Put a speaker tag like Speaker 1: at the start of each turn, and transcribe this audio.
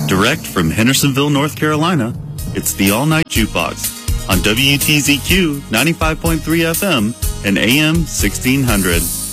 Speaker 1: Direct from Hendersonville, North Carolina, it's the All Night Jukebox on WTZQ 95.3 FM and AM 1600.